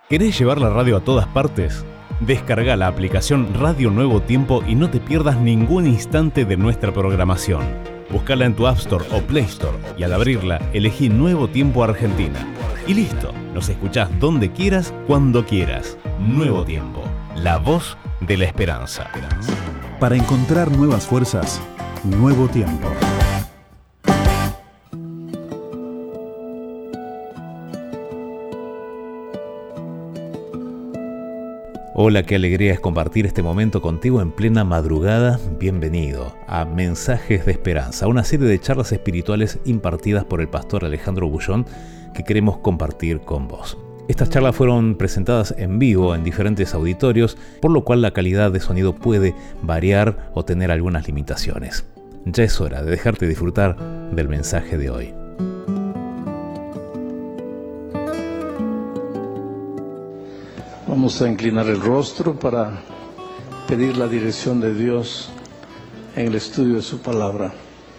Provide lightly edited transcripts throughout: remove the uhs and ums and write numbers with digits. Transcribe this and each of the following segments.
¿Querés llevar la radio a todas partes? Descarga la aplicación Radio Nuevo Tiempo y no te pierdas ningún instante de nuestra programación. Búscala en tu App Store o Play Store y al abrirla, elegí Nuevo Tiempo Argentina. Y listo, nos escuchás donde quieras, cuando quieras. Nuevo Tiempo, la voz de la esperanza. Para encontrar nuevas fuerzas, Nuevo Tiempo. Hola, qué alegría es compartir este momento contigo en plena madrugada. Bienvenido a Mensajes de Esperanza, una serie de charlas espirituales impartidas por el pastor Alejandro Bullón que queremos compartir con vos. Estas charlas fueron presentadas en vivo en diferentes auditorios, por lo cual la calidad de sonido puede variar o tener algunas limitaciones. Ya es hora de dejarte disfrutar del mensaje de hoy. Vamos a inclinar el rostro para pedir la dirección de Dios en el estudio de su palabra.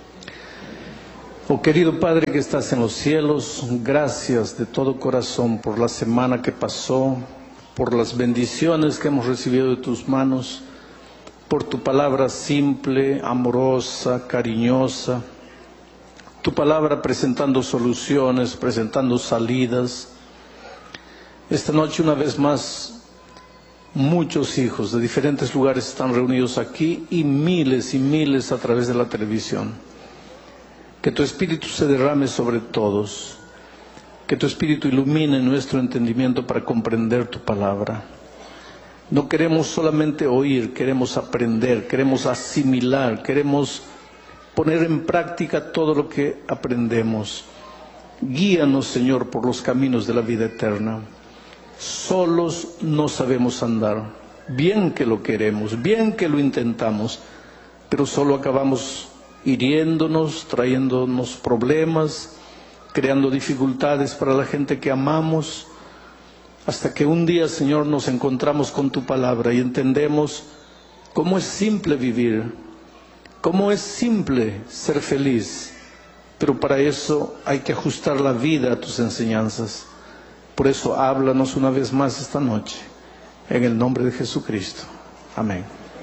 Oh querido Padre que estás en los cielos, gracias de todo corazón por la semana que pasó, por las bendiciones que hemos recibido de tus manos, por tu palabra simple, amorosa, cariñosa, tu palabra presentando soluciones, presentando salidas. Esta noche una vez más, muchos hijos de diferentes lugares están reunidos aquí y miles a través de la televisión. Que tu Espíritu se derrame sobre todos, que tu Espíritu ilumine nuestro entendimiento para comprender tu palabra. No queremos solamente oír, queremos aprender, queremos asimilar, queremos poner en práctica todo lo que aprendemos. Guíanos, Señor, por los caminos de la vida eterna. Solos no sabemos andar, bien que lo queremos, bien que lo intentamos, pero solo acabamos hiriéndonos, trayéndonos problemas, creando dificultades para la gente que amamos, hasta que un día, Señor, nos encontramos con tu palabra y entendemos cómo es simple vivir, cómo es simple ser feliz, pero para eso hay que ajustar la vida a tus enseñanzas. Por eso háblanos una vez más esta noche, en el nombre de Jesucristo. Amén.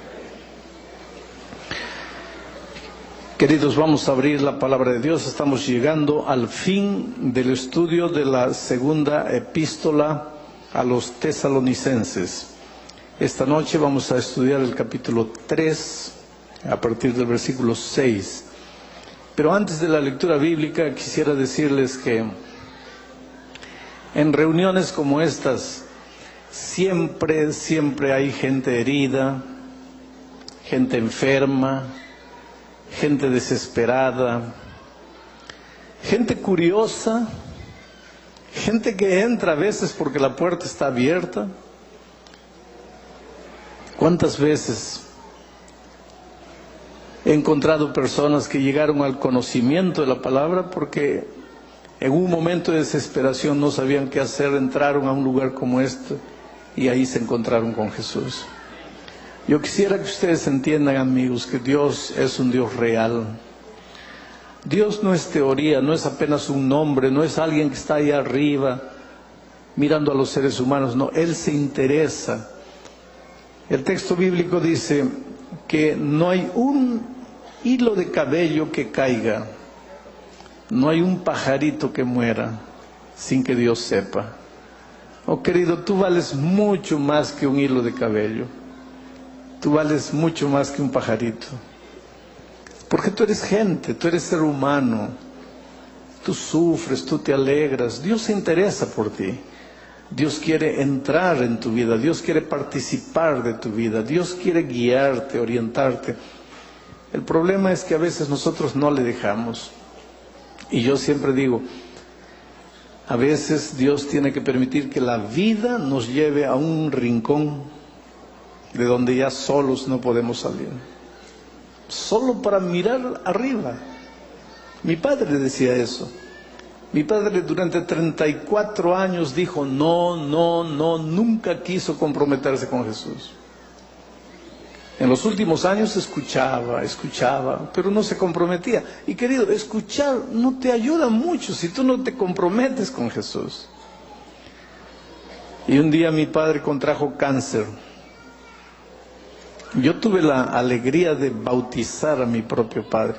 Queridos, vamos a abrir la palabra de Dios. Estamos llegando al fin del estudio de la segunda epístola a los tesalonicenses. Esta noche vamos a estudiar el capítulo 3, a partir del versículo 6. Pero antes de la lectura bíblica, quisiera decirles que en reuniones como estas, siempre hay gente herida, gente enferma, gente desesperada, gente curiosa, gente que entra a veces porque la puerta está abierta. ¿Cuántas veces he encontrado personas que llegaron al conocimiento de la palabra porque en un momento de desesperación no sabían qué hacer, entraron a un lugar como este y ahí se encontraron con Jesús? Yo quisiera que ustedes entiendan, amigos, que Dios es un Dios real. Dios no es teoría, no es apenas un nombre, no es alguien que está ahí arriba mirando a los seres humanos, no, Él se interesa. El texto bíblico dice que no hay un hilo de cabello que caiga, no hay un pajarito que muera sin que Dios sepa. Oh querido, tú vales mucho más que un hilo de cabello. Tú vales mucho más que un pajarito. Porque tú eres gente, tú eres ser humano. Tú sufres, tú te alegras. Dios se interesa por ti. Dios quiere entrar en tu vida. Dios quiere participar de tu vida. Dios quiere guiarte, orientarte. El problema es que a veces nosotros no le dejamos. Y yo siempre digo, a veces Dios tiene que permitir que la vida nos lleve a un rincón de donde ya solos no podemos salir. Solo para mirar arriba. Mi padre decía eso. Mi padre durante 34 años dijo, no, nunca quiso comprometerse con Jesús. En los últimos años escuchaba, pero no se comprometía. Y querido, escuchar no te ayuda mucho si tú no te comprometes con Jesús. Y un día mi padre contrajo cáncer. Yo tuve la alegría de bautizar a mi propio padre.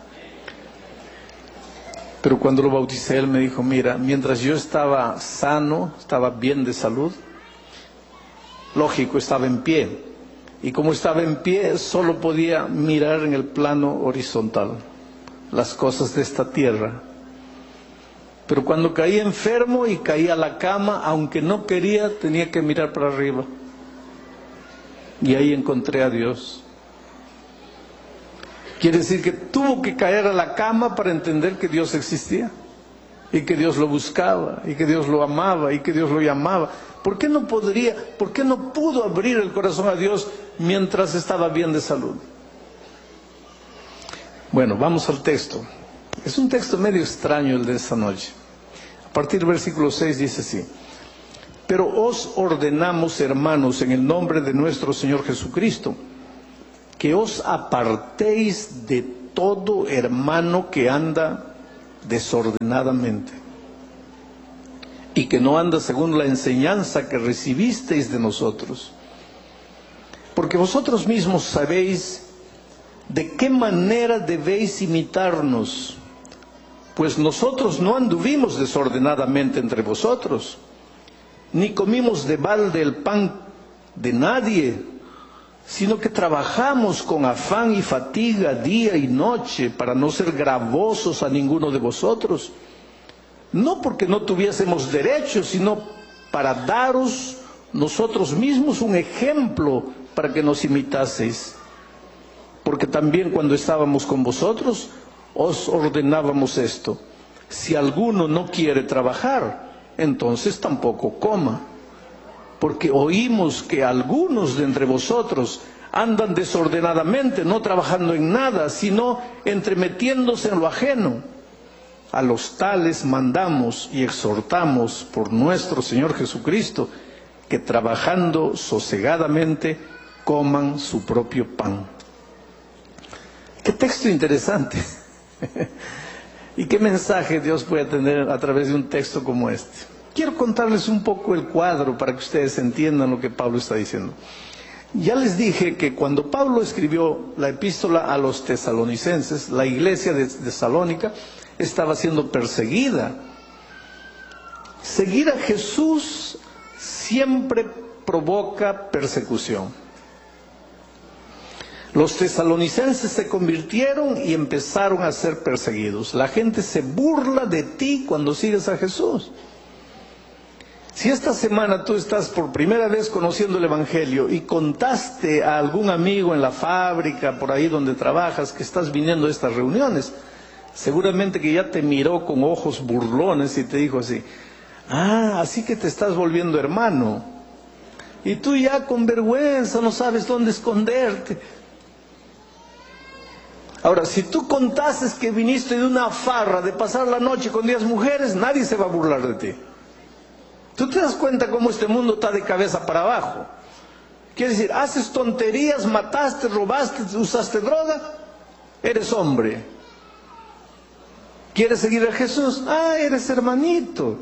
Pero cuando lo bauticé, él me dijo, mira, mientras yo estaba sano, estaba bien de salud, lógico, estaba en pie. Y como estaba en pie, solo podía mirar en el plano horizontal las cosas de esta tierra. Pero cuando caí enfermo y caí a la cama, aunque no quería, tenía que mirar para arriba. Y ahí encontré a Dios. Quiere decir que tuvo que caer a la cama para entender que Dios existía. Y que Dios lo buscaba, y que Dios lo amaba, y que Dios lo llamaba. ¿Por qué no pudo abrir el corazón a Dios mientras estaba bien de salud? Bueno, vamos al texto. Es un texto medio extraño el de esta noche. A partir del versículo 6 dice así: pero os ordenamos, hermanos, en el nombre de nuestro Señor Jesucristo, que os apartéis de todo hermano que anda desordenadamente, y que no anda según la enseñanza que recibisteis de nosotros. Porque vosotros mismos sabéis de qué manera debéis imitarnos, pues nosotros no anduvimos desordenadamente entre vosotros, ni comimos de balde el pan de nadie, sino que trabajamos con afán y fatiga día y noche para no ser gravosos a ninguno de vosotros, no porque no tuviésemos derecho, sino para daros nosotros mismos un ejemplo para que nos imitaseis. Porque también cuando estábamos con vosotros os ordenábamos esto: si alguno no quiere trabajar, entonces tampoco coma. Porque oímos que algunos de entre vosotros andan desordenadamente, no trabajando en nada, sino entremetiéndose en lo ajeno. A los tales mandamos y exhortamos por nuestro Señor Jesucristo, que trabajando sosegadamente coman su propio pan. Qué texto interesante. ¿Y qué mensaje Dios puede tener a través de un texto como este? Quiero contarles un poco el cuadro para que ustedes entiendan lo que Pablo está diciendo. Ya les dije que cuando Pablo escribió la epístola a los tesalonicenses, la iglesia de Tesalónica estaba siendo perseguida. Seguir a Jesús siempre provoca persecución. Los tesalonicenses se convirtieron y empezaron a ser perseguidos. La gente se burla de ti cuando sigues a Jesús. Si esta semana tú estás por primera vez conociendo el Evangelio y contaste a algún amigo en la fábrica, por ahí donde trabajas, que estás viniendo a estas reuniones, seguramente que ya te miró con ojos burlones y te dijo así: ah, así que te estás volviendo hermano. Y tú ya con vergüenza no sabes dónde esconderte. Ahora, si tú contases que viniste de una farra, de pasar la noche con 10 mujeres, nadie se va a burlar de ti. ¿Tú te das cuenta cómo este mundo está de cabeza para abajo? Quiere decir, haces tonterías, mataste, robaste, usaste droga, eres hombre. ¿Quieres seguir a Jesús? Ah, eres hermanito.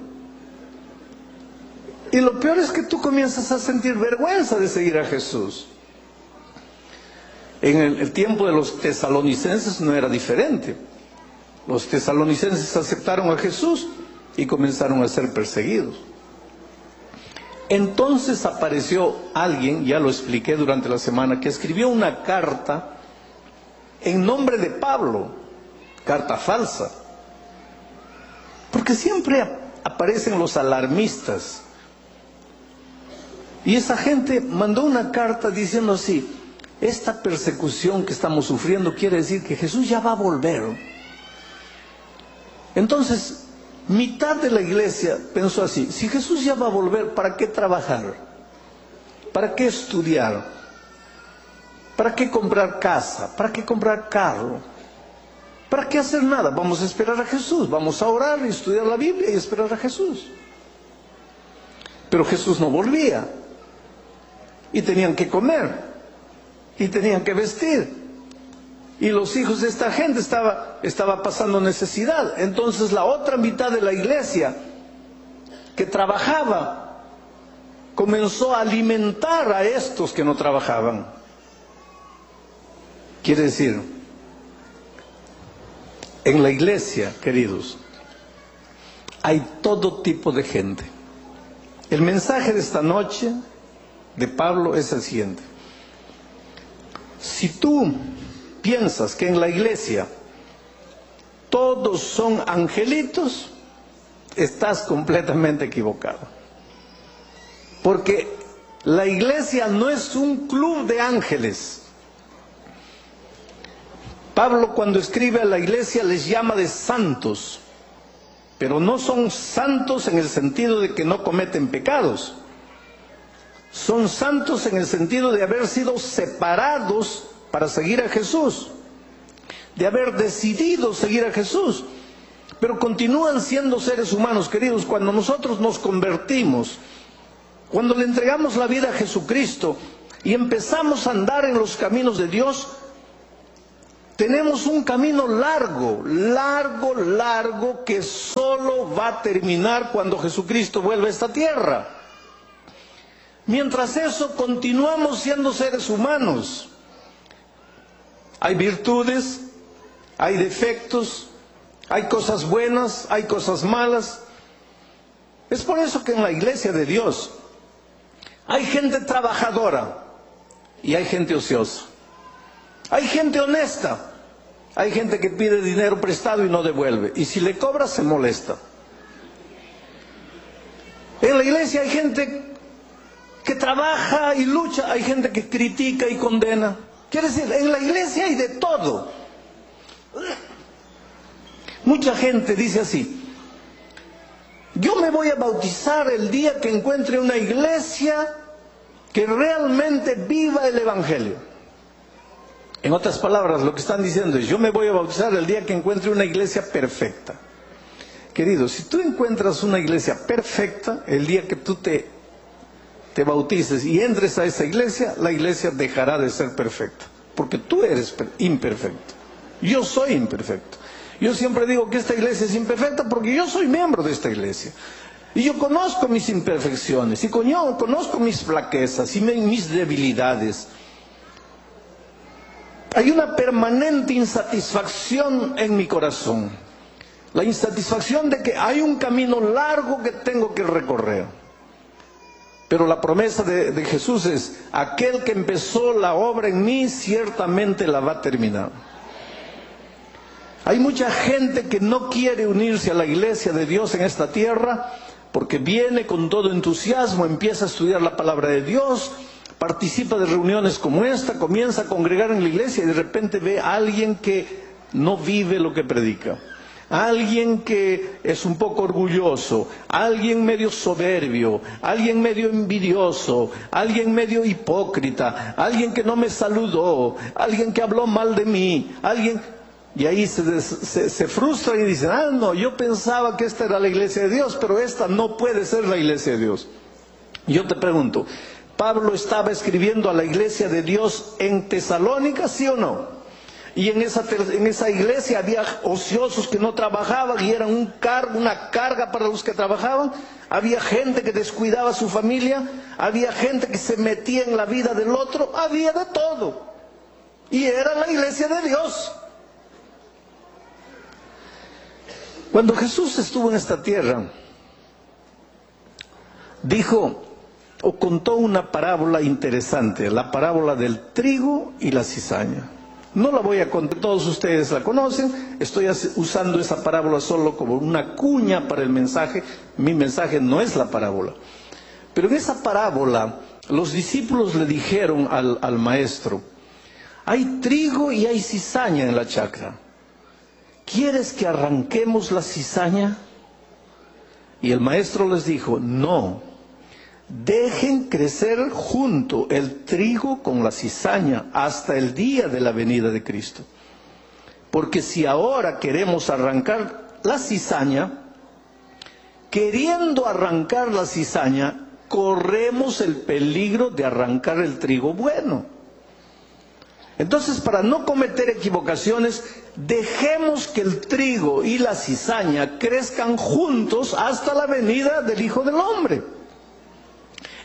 Y lo peor es que tú comienzas a sentir vergüenza de seguir a Jesús. En el tiempo de los tesalonicenses no era diferente. Los tesalonicenses aceptaron a Jesús y comenzaron a ser perseguidos. Entonces apareció alguien, ya lo expliqué durante la semana, que escribió una carta en nombre de Pablo, carta falsa. Porque siempre aparecen los alarmistas. Y esa gente mandó una carta diciendo así: esta persecución que estamos sufriendo quiere decir que Jesús ya va a volver. Entonces, mitad de la iglesia pensó así: si Jesús ya va a volver, ¿para qué trabajar? ¿Para qué estudiar? ¿Para qué comprar casa? ¿Para qué comprar carro? ¿Para qué hacer nada? Vamos a esperar a Jesús, vamos a orar y estudiar la Biblia y esperar a Jesús. Pero Jesús no volvía. Y tenían que comer. Y tenían que vestir. Y los hijos de esta gente estaba pasando necesidad. Entonces la otra mitad de la iglesia que trabajaba comenzó a alimentar a estos que no trabajaban. Quiere decir, en la iglesia, queridos, hay todo tipo de gente. El mensaje de esta noche de Pablo es el siguiente: si tú piensas que en la iglesia todos son angelitos, estás completamente equivocado. Porque la iglesia no es un club de ángeles. Pablo, cuando escribe a la iglesia, les llama de santos, pero no son santos en el sentido de que no cometen pecados. Son santos en el sentido de haber sido separados para seguir a Jesús, de haber decidido seguir a Jesús, pero continúan siendo seres humanos, queridos. Cuando nosotros nos convertimos, cuando le entregamos la vida a Jesucristo y empezamos a andar en los caminos de Dios, tenemos un camino largo, que solo va a terminar cuando Jesucristo vuelva a esta tierra. Mientras eso, continuamos siendo seres humanos. Hay virtudes, hay defectos, hay cosas buenas, hay cosas malas. Es por eso que en la iglesia de Dios hay gente trabajadora y hay gente ociosa. Hay gente honesta, hay gente que pide dinero prestado y no devuelve, y si le cobra se molesta. En la iglesia hay gente que trabaja y lucha, hay gente que critica y condena. Quiere decir, en la iglesia hay de todo. Mucha gente dice así: yo me voy a bautizar el día que encuentre una iglesia que realmente viva el evangelio. En otras palabras, lo que están diciendo es: yo me voy a bautizar el día que encuentre una iglesia perfecta. Querido, si tú encuentras una iglesia perfecta, el día que tú te bautices y entres a esa iglesia, la iglesia dejará de ser perfecta, porque tú eres imperfecto. Yo soy imperfecto. Yo siempre digo que esta iglesia es imperfecta porque yo soy miembro de esta iglesia. Y yo conozco mis imperfecciones, y conozco mis flaquezas y mis debilidades. Hay una permanente insatisfacción en mi corazón. La insatisfacción de que hay un camino largo que tengo que recorrer. Pero la promesa de Jesús es: aquel que empezó la obra en mí, ciertamente la va a terminar. Hay mucha gente que no quiere unirse a la iglesia de Dios en esta tierra, porque viene con todo entusiasmo, empieza a estudiar la palabra de Dios, participa de reuniones como esta, comienza a congregar en la iglesia y de repente ve a alguien que no vive lo que predica. Alguien que es un poco orgulloso, alguien medio soberbio, alguien medio envidioso, alguien medio hipócrita, alguien que no me saludó, alguien que habló mal de mí, y ahí se frustra y dice: ah, no, yo pensaba que esta era la iglesia de Dios, pero esta no puede ser la iglesia de Dios. Yo te pregunto, ¿Pablo estaba escribiendo a la iglesia de Dios en Tesalónica, sí o no? Y en esa iglesia había ociosos que no trabajaban y eran una carga para los que trabajaban. Había gente que descuidaba a su familia, había gente que se metía en la vida del otro, había de todo. Y era la iglesia de Dios. Cuando Jesús estuvo en esta tierra, dijo o contó una parábola interesante, la parábola del trigo y la cizaña. No la voy a contar, todos ustedes la conocen, estoy usando esa parábola solo como una cuña para el mensaje. Mi mensaje no es la parábola. Pero en esa parábola, los discípulos le dijeron al maestro: hay trigo y hay cizaña en la chacra. ¿Quieres que arranquemos la cizaña? Y el maestro les dijo: no, dejen crecer junto el trigo con la cizaña hasta el día de la venida de Cristo. Porque si ahora queremos arrancar la cizaña, queriendo arrancar la cizaña, corremos el peligro de arrancar el trigo bueno. Entonces, para no cometer equivocaciones, dejemos que el trigo y la cizaña crezcan juntos hasta la venida del Hijo del Hombre.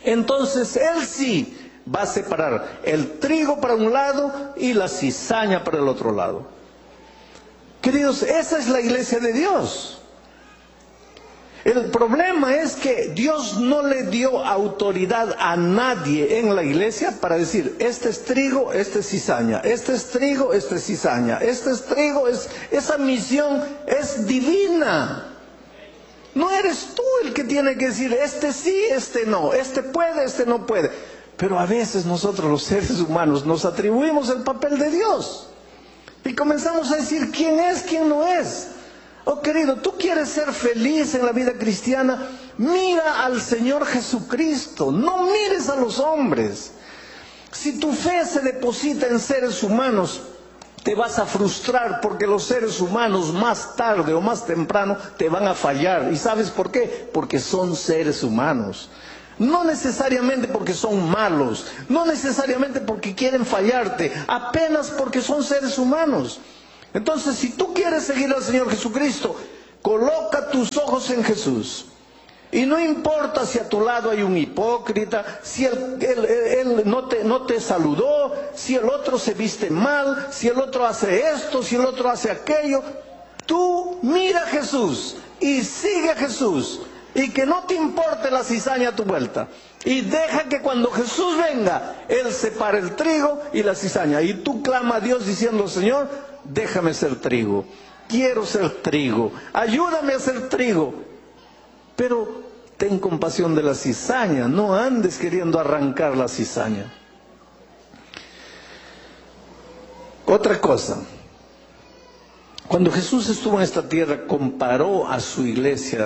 entonces Él sí va a separar el trigo para un lado y la cizaña para el otro lado. Queridos, esa es la iglesia de Dios. El problema es que Dios no le dio autoridad a nadie en la iglesia para decir, este es trigo, este es cizaña, este es trigo, este es cizaña, este es trigo, esa misión es divina. No eres tú el que tiene que decir, este sí, este no, este puede, este no puede. Pero a veces nosotros los seres humanos nos atribuimos el papel de Dios y comenzamos a decir quién es, quién no es. Oh querido, tú quieres ser feliz en la vida cristiana, mira al Señor Jesucristo, no mires a los hombres. Si tu fe se deposita en seres humanos, te vas a frustrar porque los seres humanos más tarde o más temprano te van a fallar. ¿Y sabes por qué? Porque son seres humanos. No necesariamente porque son malos, no necesariamente porque quieren fallarte, apenas porque son seres humanos. Entonces, si tú quieres seguir al Señor Jesucristo, coloca tus ojos en Jesús. Y no importa si a tu lado hay un hipócrita, si él no te saludó, si el otro se viste mal, si el otro hace esto, si el otro hace aquello. Tú mira a Jesús y sigue a Jesús. Y que no te importe la cizaña a tu vuelta. Y deja que cuando Jesús venga, Él separe el trigo y la cizaña. Y tú clama a Dios diciendo, Señor, déjame ser trigo. Quiero ser trigo. Ayúdame a ser trigo. Pero ten compasión de la cizaña. No andes queriendo arrancar la cizaña. Otra cosa. Cuando Jesús estuvo en esta tierra, comparó a su iglesia,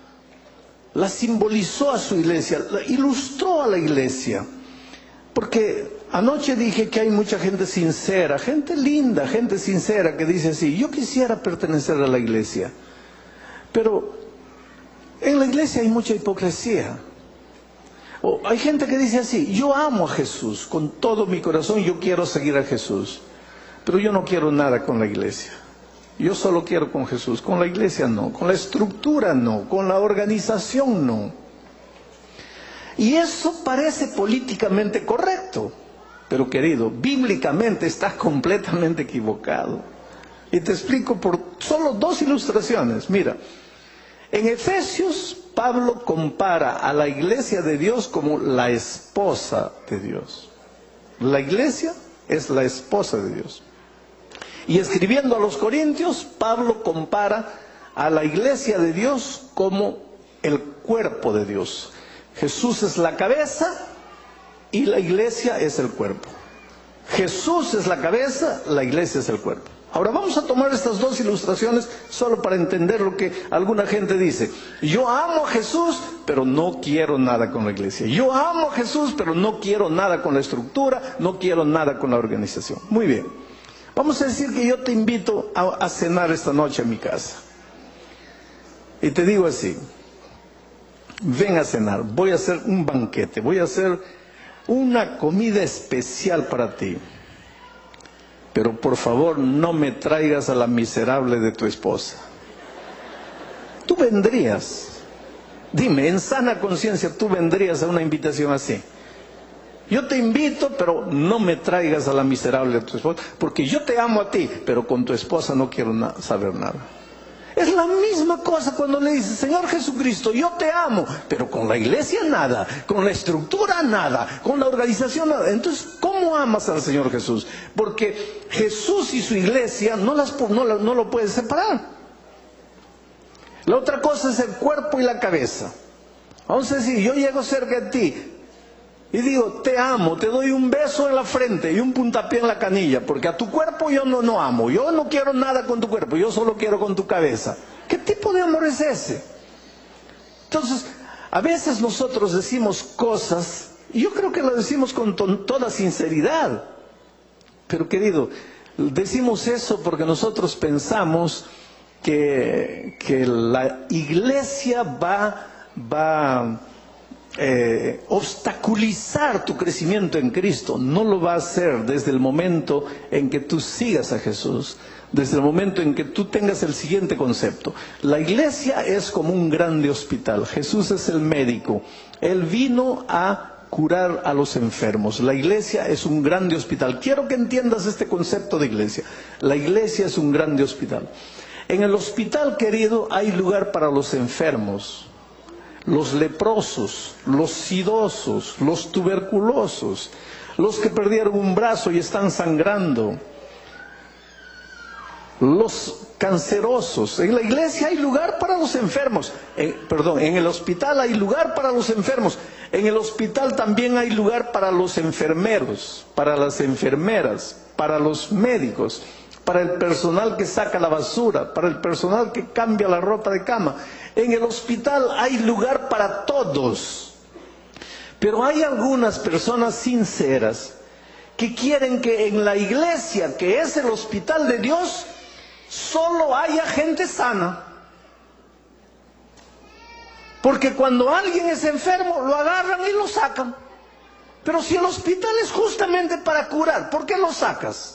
la simbolizó a su iglesia, la ilustró a la iglesia. Porque anoche dije que hay mucha gente sincera, gente linda, gente sincera que dice así, yo quisiera pertenecer a la iglesia. Pero en la iglesia hay mucha hipocresía. O hay gente que dice así, yo amo a Jesús, con todo mi corazón yo quiero seguir a Jesús. Pero yo no quiero nada con la iglesia. Yo solo quiero con Jesús, con la iglesia no, con la estructura no, con la organización no. Y eso parece políticamente correcto, pero querido, bíblicamente estás completamente equivocado. Y te explico por solo dos ilustraciones. Mira, en Efesios, Pablo compara a la iglesia de Dios como la esposa de Dios. La iglesia es la esposa de Dios. Y escribiendo a los Corintios, Pablo compara a la iglesia de Dios como el cuerpo de Dios. Jesús es la cabeza y la iglesia es el cuerpo. Jesús es la cabeza, la iglesia es el cuerpo. Ahora vamos a tomar estas dos ilustraciones solo para entender lo que alguna gente dice. Yo amo a Jesús, pero no quiero nada con la iglesia. Yo amo a Jesús, pero no quiero nada con la estructura, no quiero nada con la organización. Muy bien. Vamos a decir que yo te invito a cenar esta noche a mi casa. Y te digo así, ven a cenar, voy a hacer un banquete, voy a hacer una comida especial para ti. Pero por favor no me traigas a la miserable de tu esposa. Tú vendrías, dime, en sana conciencia, tú vendrías a una invitación así. Yo te invito, pero no me traigas a la miserable de tu esposa, porque yo te amo a ti, pero con tu esposa no quiero saber nada. Es la misma cosa cuando le dices, Señor Jesucristo, yo te amo, pero con la iglesia nada, con la estructura nada, con la organización nada. Entonces, ¿cómo amas al Señor Jesús? Porque Jesús y su iglesia no lo puedes separar. La otra cosa es el cuerpo y la cabeza. Vamos a decir, yo llego cerca de ti y digo, te amo, te doy un beso en la frente y un puntapié en la canilla, porque a tu cuerpo yo no amo, yo no quiero nada con tu cuerpo, yo solo quiero con tu cabeza. ¿Qué tipo de amor es ese? Entonces, a veces nosotros decimos cosas, y yo creo que lo decimos con toda sinceridad, pero querido, decimos eso porque nosotros pensamos que la iglesia va obstaculizar tu crecimiento en Cristo. No lo va a hacer desde el momento en que tú sigas a Jesús, desde el momento en que tú tengas el siguiente concepto. La iglesia es como un grande hospital. Jesús es el médico. Él vino a curar a los enfermos. La iglesia es un grande hospital. Quiero que entiendas este concepto de iglesia. La iglesia es un grande hospital. En el hospital, querido, hay lugar para los enfermos, los leprosos, los sidosos, los tuberculosos, los que perdieron un brazo y están sangrando, los cancerosos. En la iglesia hay lugar para los enfermos. En el hospital hay lugar para los enfermos. En el hospital también hay lugar para los enfermeros, para las enfermeras, para los médicos, para el personal que saca la basura, para el personal que cambia la ropa de cama. En el hospital hay lugar para todos. Pero hay algunas personas sinceras que quieren que en la iglesia, que es el hospital de Dios, solo haya gente sana. Porque cuando alguien es enfermo, lo agarran y lo sacan. Pero si el hospital es justamente para curar, ¿por qué lo sacas?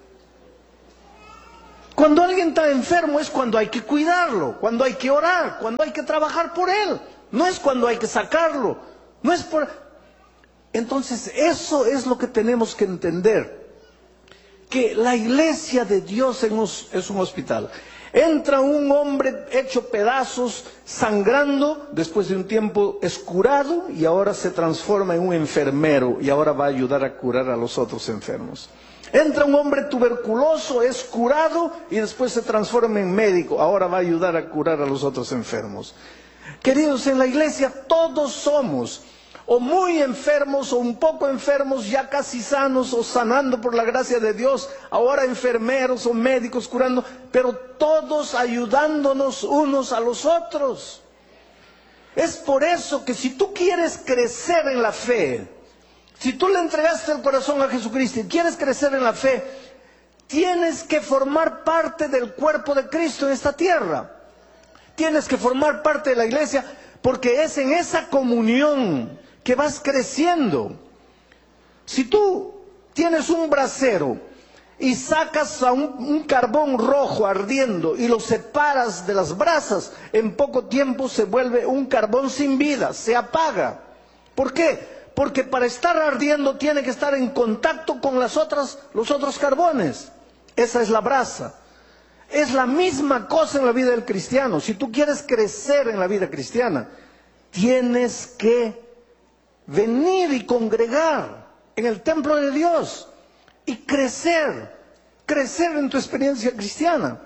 Cuando alguien está enfermo es cuando hay que cuidarlo, cuando hay que orar, cuando hay que trabajar por él. No es cuando hay que sacarlo. No es por... Entonces, eso es lo que tenemos que entender. Que la iglesia de Dios es un hospital. Entra un hombre hecho pedazos, sangrando, después de un tiempo es curado y ahora se transforma en un enfermero y ahora va a ayudar a curar a los otros enfermos. Entra un hombre tuberculoso, es curado y después se transforma en médico, ahora va a ayudar a curar a los otros enfermos. Queridos, en la iglesia todos somos o muy enfermos o un poco enfermos, ya casi sanos o sanando por la gracia de Dios, ahora enfermeros o médicos curando, pero todos ayudándonos unos a los otros. Es por eso que si tú quieres crecer en la fe, si tú le entregaste el corazón a Jesucristo y quieres crecer en la fe, tienes que formar parte del cuerpo de Cristo en esta tierra. Tienes que formar parte de la iglesia porque es en esa comunión que vas creciendo. Si tú tienes un brasero y sacas a un carbón rojo ardiendo y lo separas de las brasas, en poco tiempo se vuelve un carbón sin vida, se apaga. ¿Por qué? Porque para estar ardiendo tiene que estar en contacto con los otros carbones. Esa es la brasa. Es la misma cosa en la vida del cristiano. Si tú quieres crecer en la vida cristiana, tienes que venir y congregar en el templo de Dios y crecer en tu experiencia cristiana.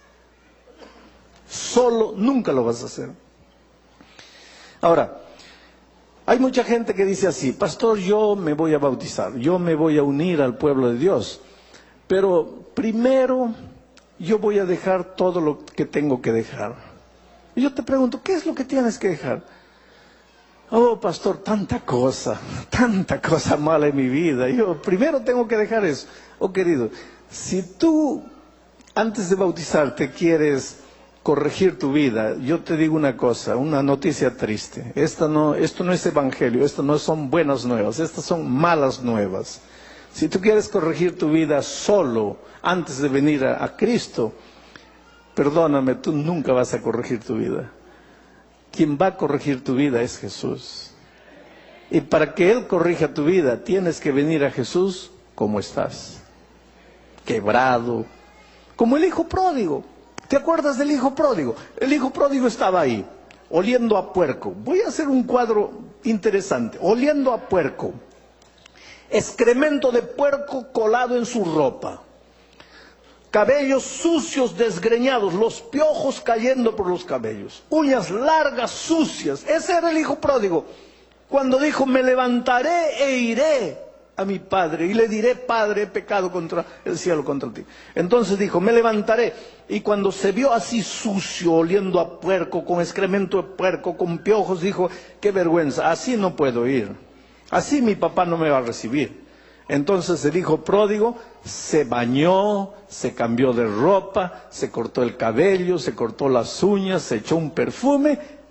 Solo nunca lo vas a hacer. Ahora, hay mucha gente que dice así: pastor, yo me voy a bautizar, yo me voy a unir al pueblo de Dios, pero primero yo voy a dejar todo lo que tengo que dejar. Y yo te pregunto, ¿qué es lo que tienes que dejar? Oh, pastor, tanta cosa mala en mi vida. Yo primero tengo que dejar eso. Oh, querido, si tú antes de bautizarte quieres corregir tu vida, yo te digo una cosa, una noticia triste. Esto no es evangelio, esto no son buenas nuevas, estas son malas nuevas. Si tú quieres corregir tu vida solo antes de venir a Cristo, perdóname, tú nunca vas a corregir tu vida. Quien va a corregir tu vida es Jesús. Y para que Él corrija tu vida, tienes que venir a Jesús como estás. Quebrado, como el hijo pródigo. ¿Te acuerdas del hijo pródigo? El hijo pródigo estaba ahí, oliendo a puerco. Voy a hacer un cuadro interesante. Oliendo a puerco. Excremento de puerco colado en su ropa. Cabellos sucios, desgreñados, los piojos cayendo por los cabellos. Uñas largas, sucias. Ese era el hijo pródigo. Cuando dijo, me levantaré e iré a mi padre y le diré: Padre, he pecado contra el cielo, contra ti. Entonces dijo, me levantaré. Y cuando se vio así sucio, oliendo a puerco, con excremento de puerco, con piojos, dijo: qué vergüenza, así no puedo ir. Así mi papá no me va a recibir. Entonces el hijo pródigo se bañó, se cambió de ropa, se cortó el cabello, se cortó las uñas, se echó un perfume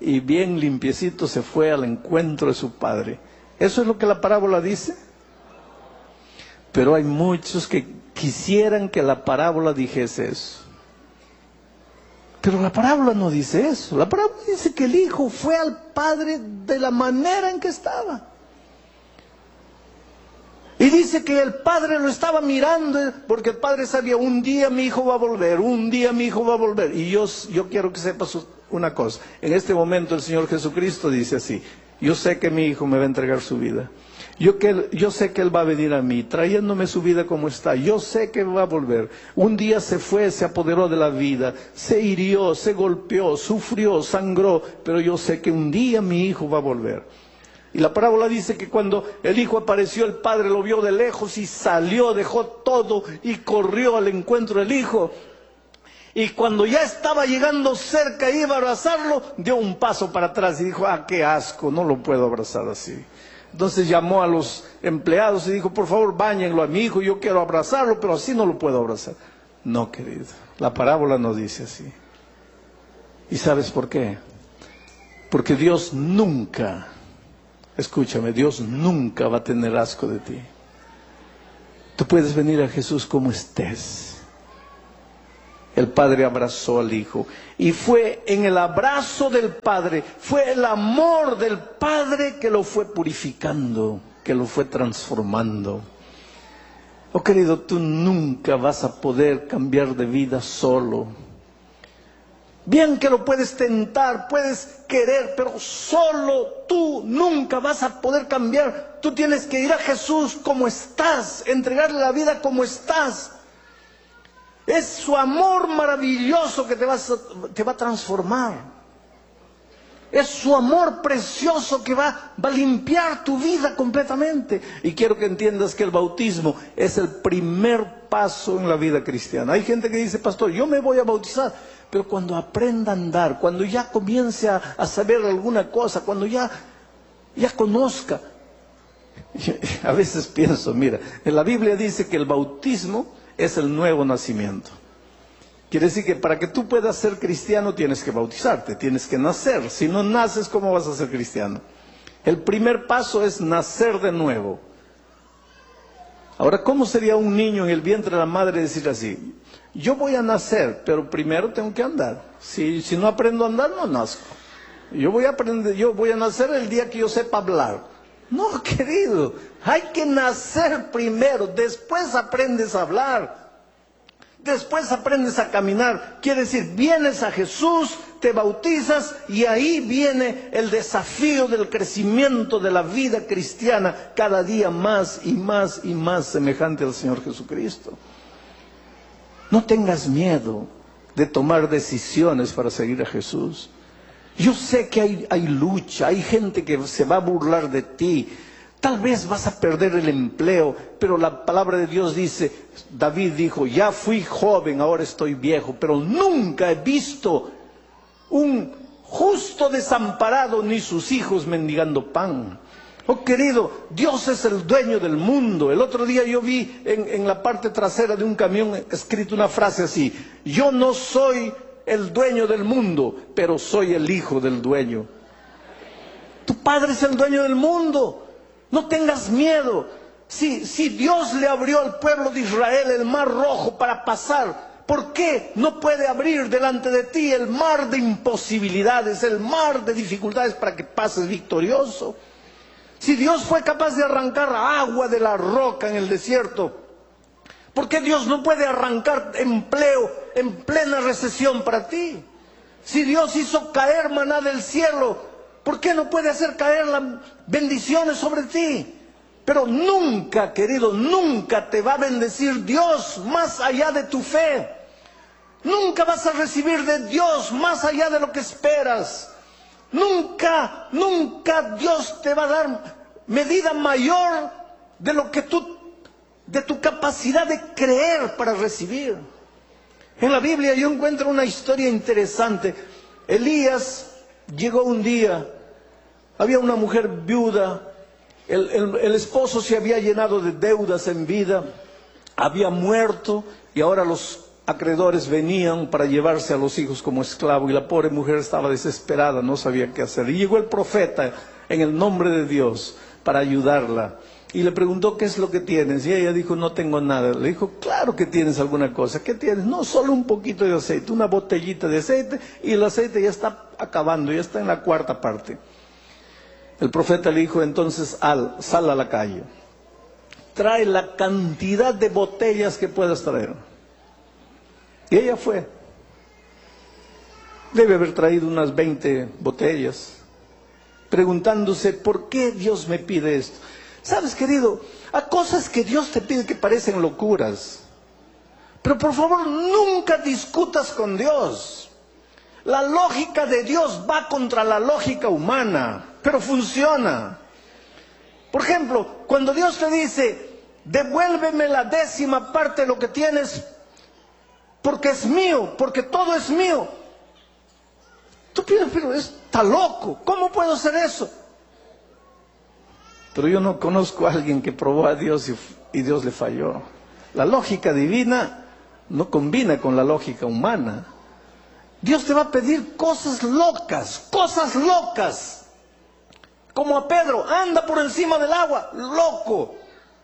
y bien limpiecito se fue al encuentro de su padre. ¿Eso es lo que la parábola dice? Pero hay muchos que quisieran que la parábola dijese eso. Pero la parábola no dice eso. La parábola dice que el hijo fue al padre de la manera en que estaba. Y dice que el padre lo estaba mirando, porque el padre sabía, un día mi hijo va a volver, un día mi hijo va a volver. Y yo quiero que sepas una cosa. En este momento el Señor Jesucristo dice así: yo sé que mi hijo me va a entregar su vida. Yo sé que Él va a venir a mí, trayéndome su vida como está. Yo sé que va a volver. Un día se fue, se apoderó de la vida, se hirió, se golpeó, sufrió, sangró, pero yo sé que un día mi hijo va a volver. Y la parábola dice que cuando el hijo apareció, el padre lo vio de lejos y salió, dejó todo y corrió al encuentro del hijo. Y cuando ya estaba llegando cerca, iba a abrazarlo, dio un paso para atrás y dijo: ah, qué asco, no lo puedo abrazar así. Entonces llamó a los empleados y dijo: por favor, báñenlo a mi hijo, yo quiero abrazarlo, pero así no lo puedo abrazar. No, querido, la parábola no dice así. ¿Y sabes por qué? Porque Dios nunca, escúchame, Dios nunca va a tener asco de ti. Tú puedes venir a Jesús como estés. El Padre abrazó al Hijo, y fue en el abrazo del Padre, fue el amor del Padre que lo fue purificando, que lo fue transformando. Oh querido, tú nunca vas a poder cambiar de vida solo. Bien que lo puedes tentar, puedes querer, pero solo tú nunca vas a poder cambiar. Tú tienes que ir a Jesús como estás, entregarle la vida como estás. Es su amor maravilloso que te va a transformar. Es su amor precioso que va a limpiar tu vida completamente. Y quiero que entiendas que el bautismo es el primer paso en la vida cristiana. Hay gente que dice: pastor, yo me voy a bautizar. Pero cuando aprenda a andar, cuando ya comience a saber alguna cosa, cuando ya conozca. A veces pienso, mira, en la Biblia dice que el bautismo es el nuevo nacimiento. Quiere decir que para que tú puedas ser cristiano tienes que bautizarte, tienes que nacer. Si no naces, ¿cómo vas a ser cristiano? El primer paso es nacer de nuevo. Ahora, ¿cómo sería un niño en el vientre de la madre decir así: yo voy a nacer, pero primero tengo que andar? Si no aprendo a andar, no nazco. Yo voy a nacer el día que yo sepa hablar. No, querido, hay que nacer primero, después aprendes a hablar, después aprendes a caminar. Quiere decir, vienes a Jesús, te bautizas, y ahí viene el desafío del crecimiento de la vida cristiana, cada día más y más y más semejante al Señor Jesucristo. No tengas miedo de tomar decisiones para seguir a Jesús. Yo sé que hay lucha, hay gente que se va a burlar de ti. Tal vez vas a perder el empleo, pero la palabra de Dios dice, David dijo: ya fui joven, ahora estoy viejo, pero nunca he visto un justo desamparado ni sus hijos mendigando pan. Oh querido, Dios es el dueño del mundo. El otro día yo vi en la parte trasera de un camión escrito una frase así: yo no soy el dueño del mundo, pero soy el hijo del dueño. Tu padre es el dueño del mundo. No tengas miedo. Si Dios le abrió al pueblo de Israel el mar rojo para pasar, ¿por qué no puede abrir delante de ti el mar de imposibilidades, el mar de dificultades para que pases victorioso? Si Dios fue capaz de arrancar agua de la roca en el desierto, ¿por qué Dios no puede arrancar empleo en plena recesión para ti? Si Dios hizo caer maná del cielo, ¿por qué no puede hacer caer las bendiciones sobre ti? Pero nunca, querido, nunca te va a bendecir Dios más allá de tu fe. Nunca vas a recibir de Dios más allá de lo que esperas. Nunca Dios te va a dar medida mayor de lo que de tu capacidad de creer para recibir. En la Biblia yo encuentro una historia interesante. Elías llegó un día, había una mujer viuda, el esposo se había llenado de deudas en vida, había muerto y ahora los acreedores venían para llevarse a los hijos como esclavo y la pobre mujer estaba desesperada, no sabía qué hacer. Y llegó el profeta en el nombre de Dios para ayudarla. Y le preguntó, ¿qué es lo que tienes? Y ella dijo, no tengo nada. Le dijo, claro que tienes alguna cosa. ¿Qué tienes? No, solo un poquito de aceite, una botellita de aceite, y el aceite ya está acabando, ya está en la cuarta parte. El profeta le dijo, entonces sal a la calle. Trae la cantidad de botellas que puedas traer. Y ella fue. Debe haber traído unas 20 botellas, preguntándose, ¿por qué Dios me pide esto? ¿Sabes, querido? Hay cosas que Dios te pide que parecen locuras. Pero por favor, nunca discutas con Dios. La lógica de Dios va contra la lógica humana, pero funciona. Por ejemplo, cuando Dios te dice, devuélveme la 10ª parte de lo que tienes, porque es mío, porque todo es mío. Tú piensas, pero está loco, ¿cómo puedo hacer eso? Pero yo no conozco a alguien que probó a Dios y Dios le falló. La lógica divina no combina con la lógica humana. Dios te va a pedir cosas locas, como a Pedro, anda por encima del agua, loco.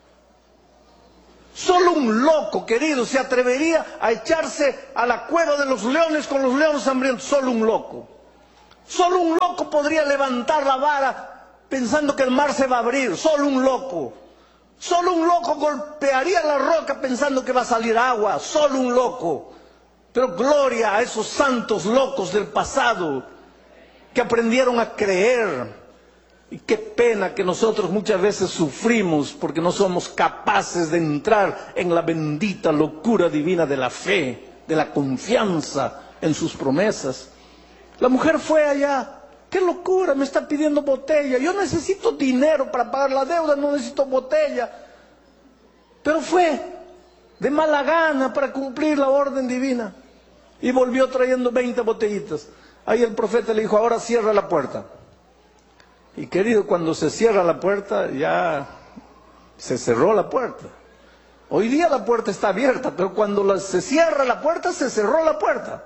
Solo un loco, querido, se atrevería a echarse a la cueva de los leones con los leones hambrientos. Solo un loco. Solo un loco podría levantar la vara pensando que el mar se va a abrir. Solo un loco. Solo un loco golpearía la roca pensando que va a salir agua. Solo un loco. Pero gloria a esos santos locos del pasado que aprendieron a creer. Y qué pena que nosotros muchas veces sufrimos porque no somos capaces de entrar en la bendita locura divina de la fe, de la confianza en sus promesas. La mujer fue allá. ¡Qué locura! Me está pidiendo botella. Yo necesito dinero para pagar la deuda, no necesito botella. Pero fue de mala gana para cumplir la orden divina. Y volvió trayendo 20 botellitas. Ahí el profeta le dijo, ahora cierra la puerta. Y querido, cuando se cierra la puerta, ya se cerró la puerta. Hoy día la puerta está abierta, pero cuando se cierra la puerta, se cerró la puerta.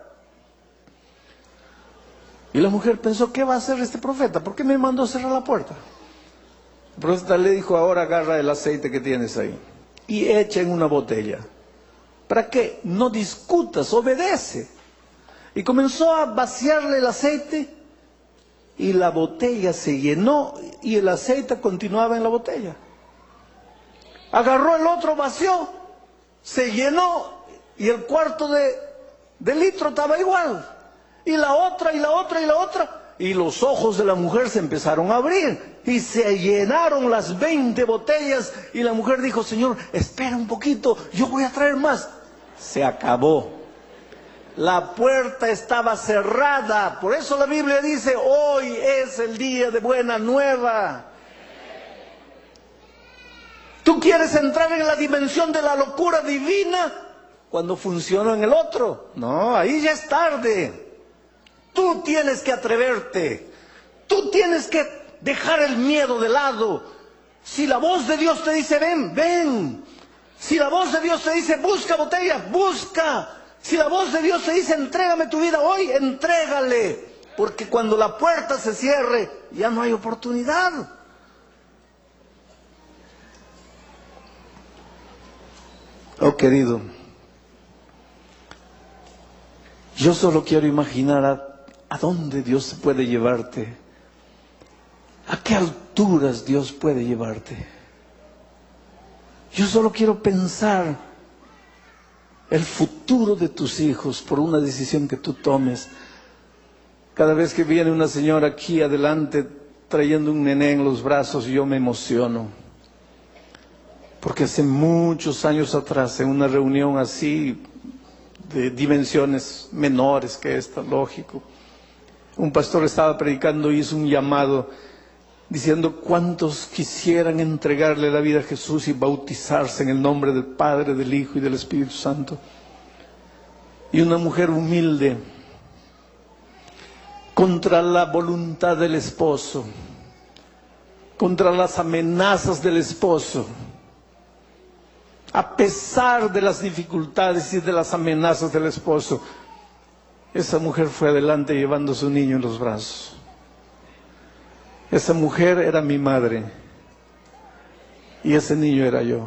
Y la mujer pensó, ¿qué va a hacer este profeta? ¿Por qué me mandó a cerrar la puerta? El profeta le dijo, ahora agarra el aceite que tienes ahí y echa en una botella. ¿Para qué? No discutas, obedece. Y comenzó a vaciarle el aceite y la botella se llenó y el aceite continuaba en la botella. Agarró el otro, vació, se llenó y el cuarto de litro estaba igual. Y la otra, y la otra, y la otra. Y los ojos de la mujer se empezaron a abrir. Y se llenaron las 20 botellas. Y la mujer dijo, Señor, espera un poquito, yo voy a traer más. Se acabó. La puerta estaba cerrada. Por eso la Biblia dice, hoy es el día de buena nueva. ¿Tú quieres entrar en la dimensión de la locura divina cuando funciona en el otro? No, ahí ya es tarde. Tú tienes que atreverte. Tú tienes que dejar el miedo de lado. Si la voz de Dios te dice, ven, ven. Si la voz de Dios te dice, busca botella, busca. Si la voz de Dios te dice, entrégame tu vida hoy, entrégale. Porque cuando la puerta se cierre, ya no hay oportunidad. Oh, querido, yo solo quiero imaginar a dónde Dios puede llevarte, a qué alturas Dios puede llevarte. Yo solo quiero pensar el futuro de tus hijos por una decisión que tú tomes. Cada vez que viene una señora aquí adelante trayendo un nené en los brazos, yo me emociono. Porque hace muchos años atrás, en una reunión así, de dimensiones menores que esta, lógico, un pastor estaba predicando y hizo un llamado diciendo, ¿cuántos quisieran entregarle la vida a Jesús y bautizarse en el nombre del Padre, del Hijo y del Espíritu Santo? Y una mujer humilde, contra la voluntad del esposo, contra las amenazas del esposo, a pesar de las dificultades y de las amenazas del esposo, esa mujer fue adelante llevando a su niño en los brazos. Esa mujer era mi madre y ese niño era yo.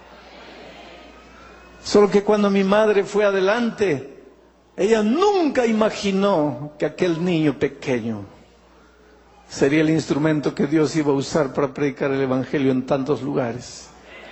Solo que cuando mi madre fue adelante, ella nunca imaginó que aquel niño pequeño sería el instrumento que Dios iba a usar para predicar el Evangelio en tantos lugares.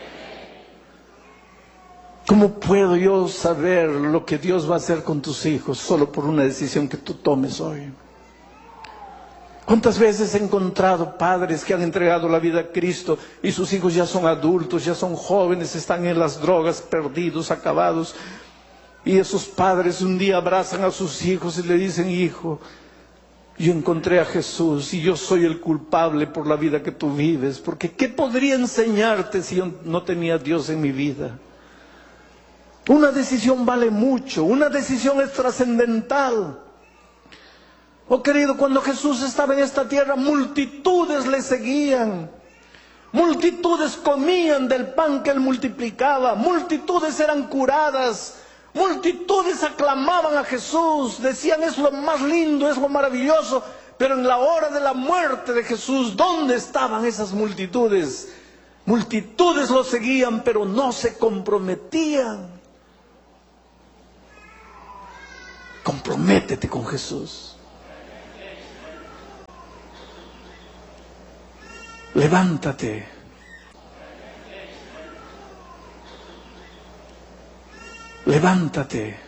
¿Cómo puedo yo saber lo que Dios va a hacer con tus hijos solo por una decisión que tú tomes hoy? ¿Cuántas veces he encontrado padres que han entregado la vida a Cristo y sus hijos ya son adultos, ya son jóvenes, están en las drogas, perdidos, acabados? Y esos padres un día abrazan a sus hijos y le dicen: hijo, yo encontré a Jesús y yo soy el culpable por la vida que tú vives, porque ¿qué podría enseñarte si yo no tenía a Dios en mi vida? Una decisión vale mucho, una decisión es trascendental. Oh querido, cuando Jesús estaba en esta tierra, multitudes le seguían. Multitudes comían del pan que Él multiplicaba. Multitudes eran curadas. Multitudes aclamaban a Jesús. Decían: es lo más lindo, es lo maravilloso. Pero en la hora de la muerte de Jesús, ¿dónde estaban esas multitudes? Multitudes lo seguían, pero no se comprometían. Comprométete con Jesús. Levántate. Levántate.